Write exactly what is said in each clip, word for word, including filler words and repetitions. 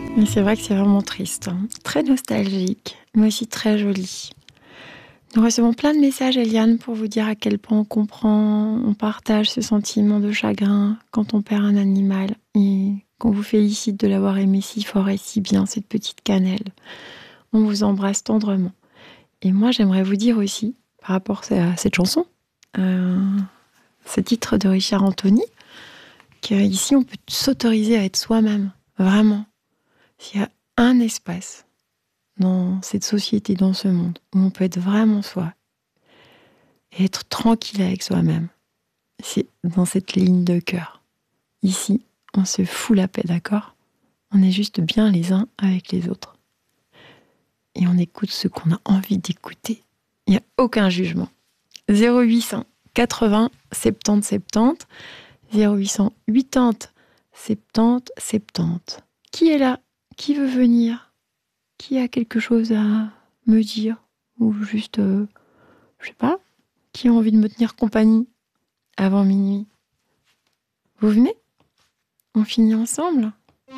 Mais c'est vrai que c'est vraiment triste, hein. Très nostalgique, mais aussi très joli. Nous recevons plein de messages, Eliane, pour vous dire à quel point on comprend, on partage ce sentiment de chagrin quand on perd un animal et qu'on vous félicite de l'avoir aimé si fort et si bien, cette petite cannelle. On vous embrasse tendrement. Et moi, j'aimerais vous dire aussi, par rapport à cette chanson, euh, ce titre de Richard Anthony, qu'ici, on peut s'autoriser à être soi-même, vraiment. S'il y a un espace dans cette société, dans ce monde, où on peut être vraiment soi et être tranquille avec soi-même, c'est dans cette ligne de cœur. Ici, on se fout la paix, d'accord ? On est juste bien les uns avec les autres. Et on écoute ce qu'on a envie d'écouter. Il n'y a aucun jugement. zéro huit cent quatre-vingts soixante-dix soixante-dix, zéro huit cent quatre-vingts soixante-dix soixante-dix. Qui est là ? Qui veut venir ? Qui a quelque chose à me dire ? Ou juste, euh, je sais pas, qui a envie de me tenir compagnie avant minuit ? Vous venez ? On finit ensemble ?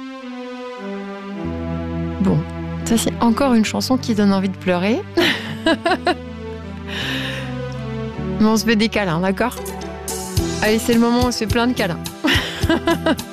Bon, ça c'est encore une chanson qui donne envie de pleurer. Mais on se fait des câlins, d'accord ? Allez, c'est le moment où on se fait plein de câlins.